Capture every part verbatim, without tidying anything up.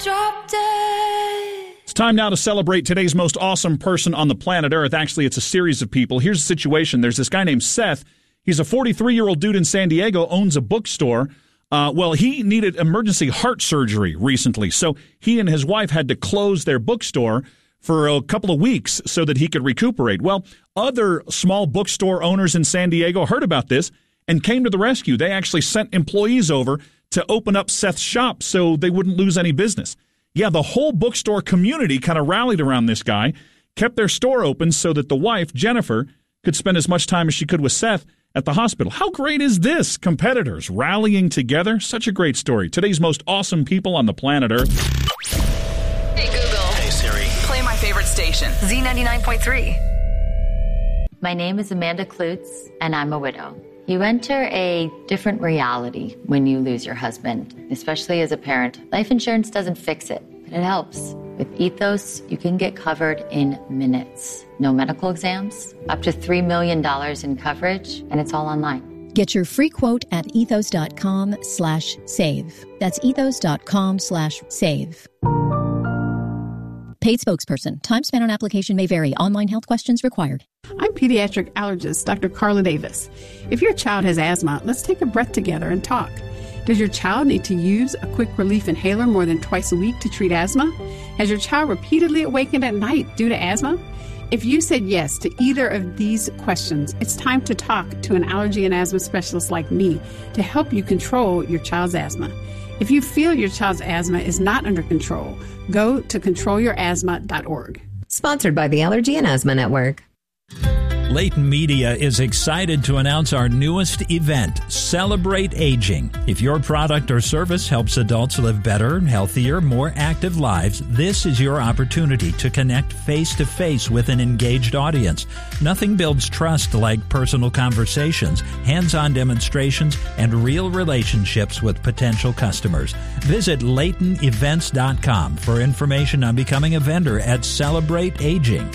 Drop dead. It's time now to celebrate today's most awesome person on the planet Earth. Actually, it's a series of people. Here's the situation. There's this guy named Seth. He's a forty-three-year-old dude in San Diego, owns a bookstore. Uh, well, he needed emergency heart surgery recently, so he and his wife had to close their bookstore for a couple of weeks so that he could recuperate. Well, other small bookstore owners in San Diego heard about this and came to the rescue. They actually sent employees over to open up Seth's shop so they wouldn't lose any business. Yeah, the whole bookstore community kind of rallied around this guy, kept their store open so that the wife, Jennifer, could spend as much time as she could with Seth at the hospital. How great is this? Competitors rallying together. Such a great story. Today's most awesome people on the planet Earth. Hey, Google. Hey, Siri. Play my favorite station, Z ninety-nine point three. My name is Amanda Klutz, and I'm a widow. You enter a different reality when you lose your husband, especially as a parent. Life insurance doesn't fix it, but it helps. With Ethos, you can get covered in minutes. No medical exams, up to three million dollars in coverage, and it's all online. Get your free quote at ethos.com slash save. That's ethos.com slash save. Paid spokesperson. Time spent on application may vary. Online health questions required. I'm pediatric allergist Doctor Carla Davis. If your child has asthma, let's take a breath together and talk. Does your child need to use a quick relief inhaler more than twice a week to treat asthma? Has your child repeatedly awakened at night due to asthma? If you said yes to either of these questions, it's time to talk to an allergy and asthma specialist like me to help you control your child's asthma. If you feel your child's asthma is not under control, go to control your asthma dot org. Sponsored by the Allergy and Asthma Network. Layton Media is excited to announce our newest event, Celebrate Aging. If your product or service helps adults live better, healthier, more active lives, this is your opportunity to connect face-to-face with an engaged audience. Nothing builds trust like personal conversations, hands-on demonstrations, and real relationships with potential customers. Visit Layton Events dot com for information on becoming a vendor at Celebrate Aging.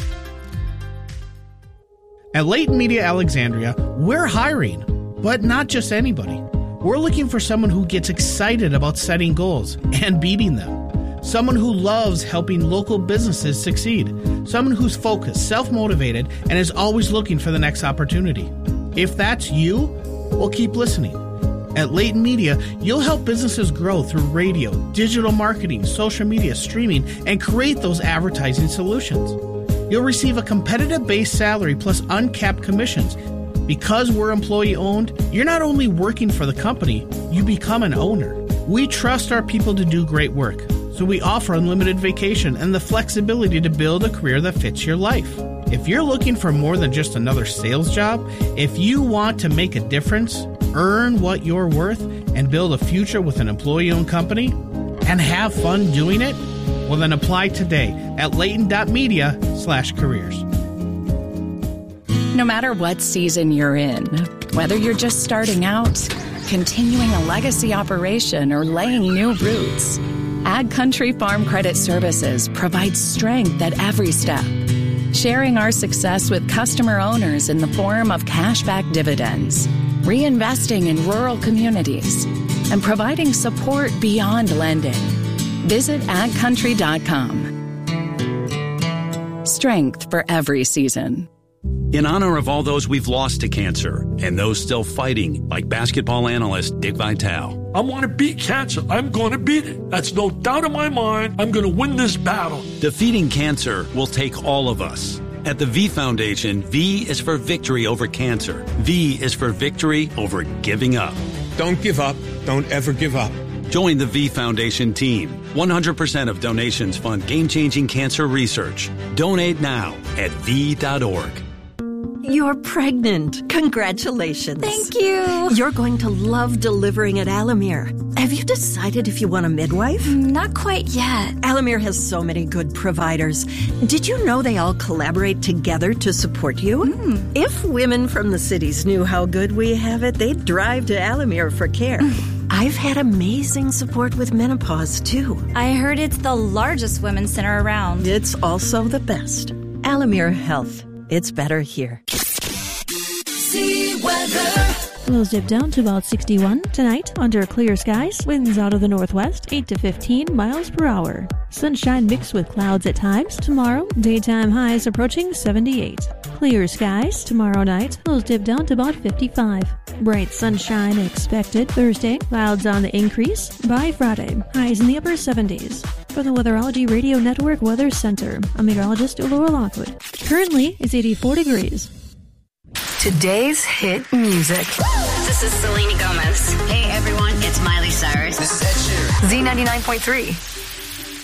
At Layton Media Alexandria, we're hiring, but not just anybody. We're looking for someone who gets excited about setting goals and beating them. Someone who loves helping local businesses succeed. Someone who's focused, self-motivated, and is always looking for the next opportunity. If that's you, well, keep listening. At Layton Media, you'll help businesses grow through radio, digital marketing, social media, streaming, and create those advertising solutions. You'll receive a competitive base salary plus uncapped commissions. Because we're employee-owned, you're not only working for the company, you become an owner. We trust our people to do great work, so we offer unlimited vacation and the flexibility to build a career that fits your life. If you're looking for more than just another sales job, if you want to make a difference, earn what you're worth, and build a future with an employee-owned company, and have fun doing it, well, then apply today at layton.media slash careers. No matter what season you're in, whether you're just starting out, continuing a legacy operation, or laying new roots, Ag Country Farm Credit Services provides strength at every step, sharing our success with customer owners in the form of cashback dividends, reinvesting in rural communities, and providing support beyond lending. Visit ag country dot com. Strength for every season. In honor of all those we've lost to cancer and those still fighting, like basketball analyst Dick Vitale. I want to beat cancer. I'm going to beat it. That's no doubt in my mind. I'm going to win this battle. Defeating cancer will take all of us. At the V Foundation, V is for victory over cancer. V is for victory over giving up. Don't give up. Don't ever give up. Join the V Foundation team. one hundred percent of donations fund game-changing cancer research. Donate now at V dot org. You're pregnant. Congratulations. Thank you. You're going to love delivering at Alamere. Have you decided if you want a midwife? Not quite yet. Alamere has so many good providers. Did you know they all collaborate together to support you? Mm. If women from the cities knew how good we have it, they'd drive to Alamere for care. I've had amazing support with menopause, too. I heard it's the largest women's center around. It's also the best. Alamere Health. It's better here. See weather. Lows dip down to about sixty-one. Tonight, under clear skies, winds out of the northwest, eight to fifteen miles per hour. Sunshine mixed with clouds at times. Tomorrow, daytime highs approaching seventy-eight. Clear skies. Tomorrow night, lows dip down to about fifty-five. Bright sunshine expected. Thursday, clouds on the increase. By Friday, highs in the upper seventies. For the Weatherology Radio Network Weather Center, I'm meteorologist Laura Lockwood. Currently, it's eighty-four degrees. Today's hit music. This is Selena Gomez. Hey everyone, it's Miley Cyrus. This is Ed Sheeran. Z ninety-nine point three.